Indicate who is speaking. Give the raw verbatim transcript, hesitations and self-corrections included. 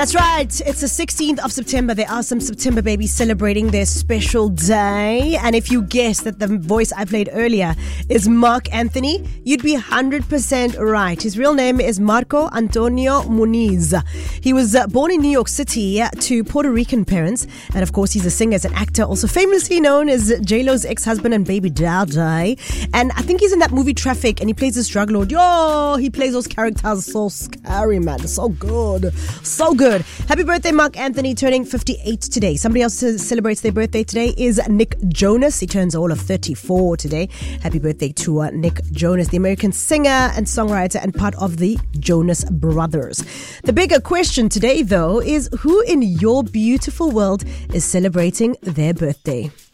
Speaker 1: That's right. It's the sixteenth of September. There are some September babies celebrating their special day. And if you guess that the voice I played earlier is Mark Anthony, you'd be one hundred percent right. His real name is Marco Antonio Muniz. He was uh, born in New York City to Puerto Rican parents. And of course, he's a singer, an actor, also famously known as J-Lo's ex-husband and baby daddy. And I think he's in that movie Traffic, and he plays this drug lord. Yo, he plays those characters so scary, man. So good. So good. Happy birthday, Mark Anthony, turning fifty-eight today. Somebody else who celebrates their birthday today is Nick Jonas. He turns all of thirty-four today. Happy birthday to uh, Nick Jonas, the American singer and songwriter and part of the Jonas Brothers. The bigger question today, though, is who in your beautiful world is celebrating their birthday?